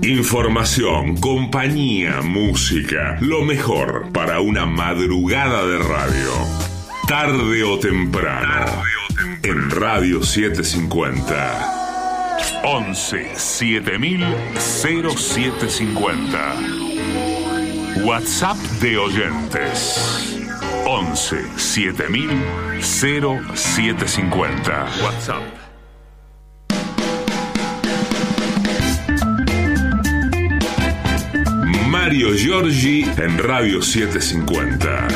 Información, compañía, música, lo mejor para una madrugada de radio. Tarde o temprano, en Radio 750. 11 7000 0750. WhatsApp de oyentes. 11 7000 0750. WhatsApp. Mario Giorgi en Radio 750.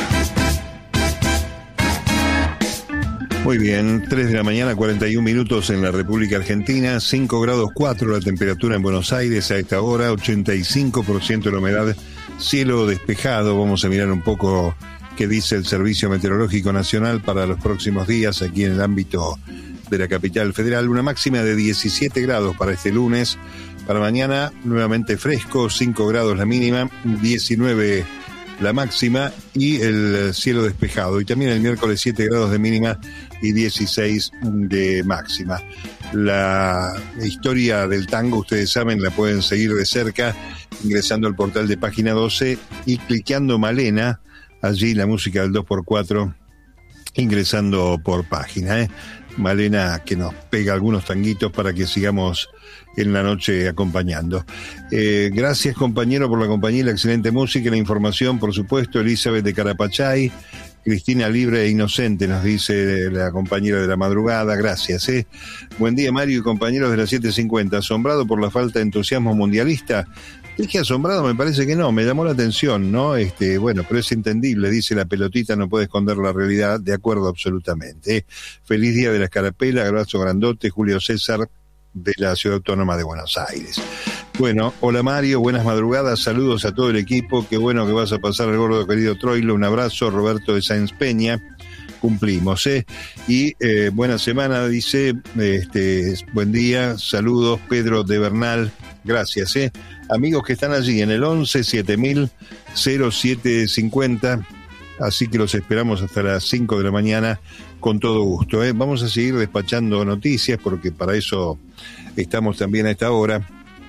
Muy bien, 3 de la mañana, 41 minutos en la República Argentina, 5 grados 4 la temperatura en Buenos Aires a esta hora, 85% de la humedad, cielo despejado. Vamos a mirar un poco qué dice el Servicio Meteorológico Nacional para los próximos días aquí en el ámbito de la capital federal. Una máxima de 17 grados para este lunes. Para mañana, nuevamente fresco, 5 grados la mínima, 19 la máxima y el cielo despejado. Y también el miércoles 7 grados de mínima y 16 de máxima. La historia del tango, ustedes saben, la pueden seguir de cerca ingresando al portal de Página 12 y cliqueando Malena, allí la música del 2x4, ingresando por página. Malena que nos pega algunos tanguitos para que sigamos en la noche acompañando. Gracias, compañero, por la compañía y la excelente música y la información, por supuesto. Elizabeth de Carapachay, Cristina libre e inocente, nos dice la compañera de la madrugada. Gracias. Buen día, Mario y compañeros de la 750. ¿Asombrado por la falta de entusiasmo mundialista? Dije asombrado, me parece que no, me llamó la atención, ¿no? Bueno, pero es entendible, dice la pelotita, no puede esconder la realidad, de acuerdo absolutamente. Feliz día de la Escarapela, abrazo grandote, Julio César, de la Ciudad Autónoma de Buenos Aires. Bueno, hola Mario, buenas madrugadas, saludos a todo el equipo, qué bueno que vas a pasar el gordo querido Troilo, un abrazo, Roberto de Sáenz Peña, cumplimos, y buena semana, dice, buen día, saludos, Pedro de Bernal, gracias, amigos que están allí en el 11 7000 0750, así que los esperamos hasta las 5 de la mañana con todo gusto. Vamos a seguir despachando noticias porque para eso estamos también a esta hora.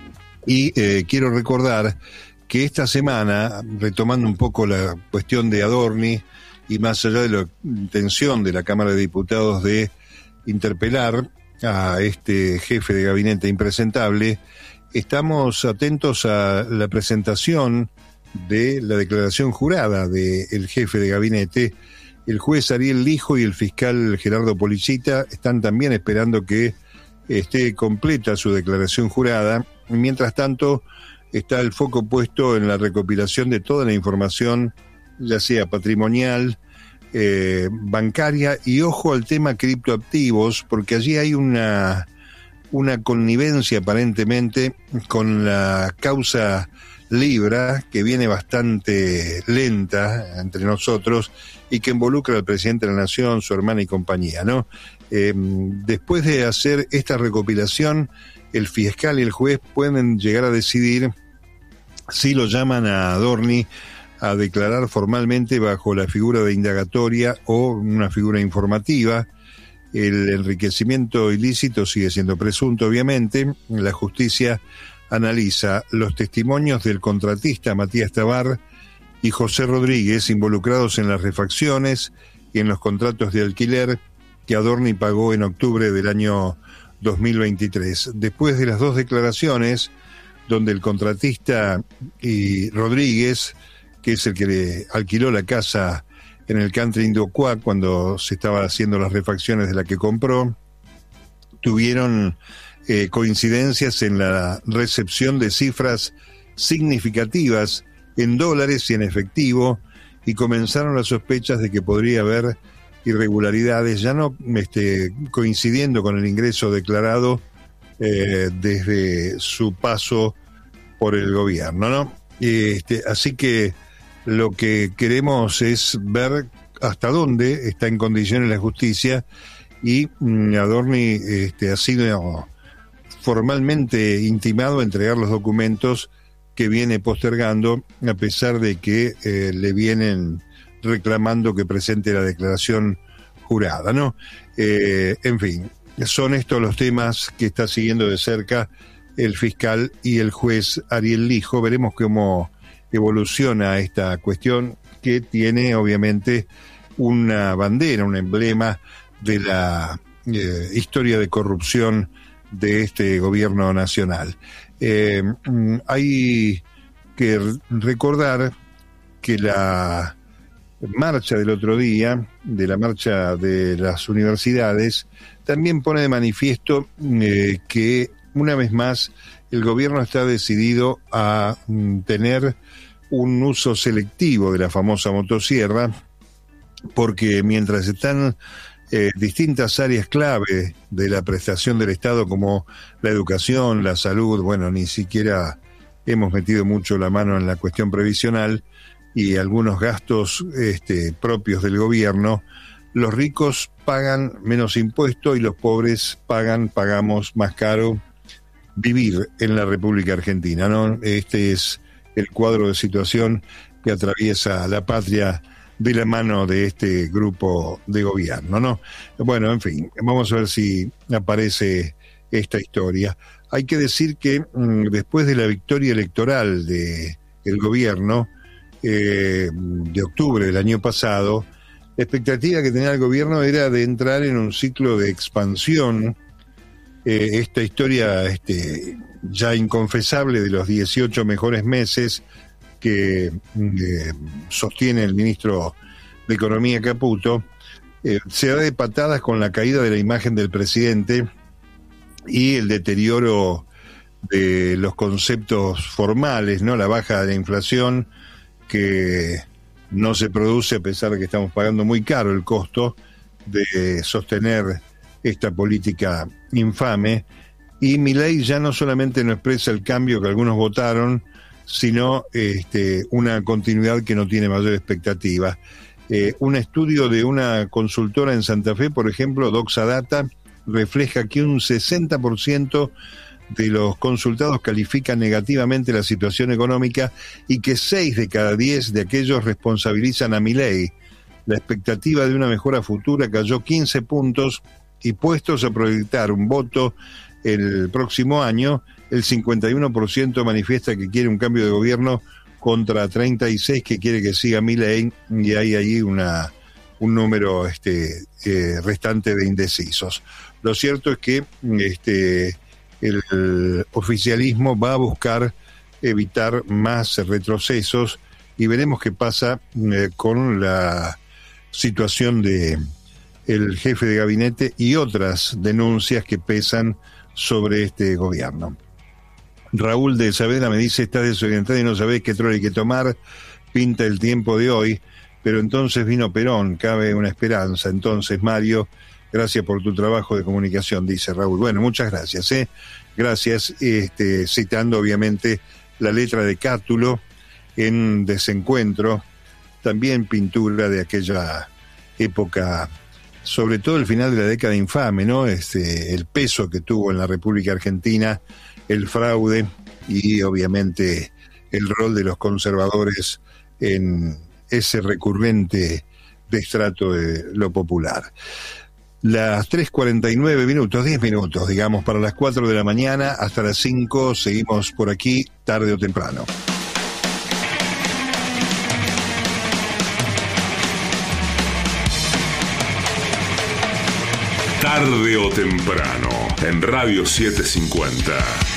Y quiero recordar que esta semana, retomando un poco la cuestión de Adorni y más allá de la intención de la Cámara de Diputados de interpelar a este jefe de gabinete impresentable, estamos atentos a la presentación de la declaración jurada del jefe de gabinete. El juez Ariel Lijo y el fiscal Gerardo Policita están también esperando que esté completa su declaración jurada. Mientras tanto, está el foco puesto en la recopilación de toda la información, ya sea patrimonial, bancaria, y ojo al tema criptoactivos, porque allí hay una connivencia aparentemente con la causa Libra, que viene bastante lenta entre nosotros y que involucra al presidente de la Nación, su hermana y compañía, ¿no? Después de hacer esta recopilación, el fiscal y el juez pueden llegar a decidir si lo llaman a Adorni a declarar formalmente bajo la figura de indagatoria o una figura informativa. El enriquecimiento ilícito sigue siendo presunto, obviamente. La justicia analiza los testimonios del contratista Matías Tabar y José Rodríguez involucrados en las refacciones y en los contratos de alquiler que Adorni pagó en octubre del año 2023. Después de las dos declaraciones, donde el contratista y Rodríguez, que es el que le alquiló la casa en el country Indocuá cuando se estaban haciendo las refacciones de la que compró, tuvieron coincidencias en la recepción de cifras significativas en dólares y en efectivo, y comenzaron las sospechas de que podría haber irregularidades, ya no coincidiendo con el ingreso declarado desde su paso por el gobierno, ¿no? Así que lo que queremos es ver hasta dónde está en condiciones la justicia, y Adorni ha sido formalmente intimado a entregar los documentos que viene postergando, a pesar de que le vienen reclamando que presente la declaración jurada, ¿no? En fin, son estos los temas que está siguiendo de cerca el fiscal y el juez Ariel Lijo. Veremos cómo evoluciona esta cuestión, que tiene obviamente una bandera, un emblema de la historia de corrupción de este gobierno nacional. Hay que recordar que la marcha del otro día, de la marcha de las universidades, también pone de manifiesto que una vez más el gobierno está decidido a tener un uso selectivo de la famosa motosierra, porque mientras están distintas áreas clave de la prestación del Estado, como la educación, la salud, bueno, ni siquiera hemos metido mucho la mano en la cuestión previsional y algunos gastos propios del gobierno, los ricos pagan menos impuestos y los pobres pagamos más caro vivir en la República Argentina, ¿no? Este es el cuadro de situación que atraviesa la patria de la mano de este grupo de gobierno, ¿no? Bueno, en fin, vamos a ver si aparece esta historia. Hay que decir que después de la victoria electoral del gobierno de octubre del año pasado, la expectativa que tenía el gobierno era de entrar en un ciclo de expansión. Esta historia ya inconfesable de los 18 mejores meses que sostiene el ministro de Economía Caputo, se da de patadas con la caída de la imagen del presidente y el deterioro de los conceptos formales, ¿no? La baja de la inflación, que no se produce a pesar de que estamos pagando muy caro el costo de sostener esta política infame. Y Milei ya no solamente no expresa el cambio que algunos votaron, sino una continuidad que no tiene mayor expectativa. Un estudio de una consultora en Santa Fe, por ejemplo, Doxadata, refleja que un 60% de los consultados califican negativamente la situación económica y que 6 de cada 10 de aquellos responsabilizan a Milei. La expectativa de una mejora futura cayó 15 puntos y, puestos a proyectar un voto el próximo año, el 51% manifiesta que quiere un cambio de gobierno contra 36% que quiere que siga Milei, y hay ahí un número restante de indecisos. Lo cierto es que el oficialismo va a buscar evitar más retrocesos y veremos qué pasa con la situación de el jefe de gabinete y otras denuncias que pesan sobre este gobierno. Raúl de Saavedra me dice: está desorientado y no sabés qué troll hay que tomar, pinta el tiempo de hoy, pero entonces vino Perón, cabe una esperanza. Entonces, Mario, gracias por tu trabajo de comunicación, dice Raúl. Bueno, muchas gracias, gracias, citando obviamente la letra de Cátulo en Desencuentro, también pintura de aquella época, sobre todo el final de la década infame, ¿no? El peso que tuvo en la República Argentina el fraude y obviamente el rol de los conservadores en ese recurrente destrato de lo popular. Las 3:49 minutos, 10 minutos, digamos, para las 4 de la mañana, hasta las 5, seguimos por aquí, tarde o temprano. Tarde o temprano, en Radio 750.